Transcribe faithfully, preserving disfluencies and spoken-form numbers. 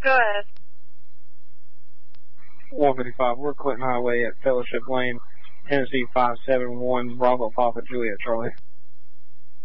Go ahead. one fifty-five, we're Clinton Highway at Fellowship Lane, Tennessee five seven one, Bravo Papa Juliet Charlie.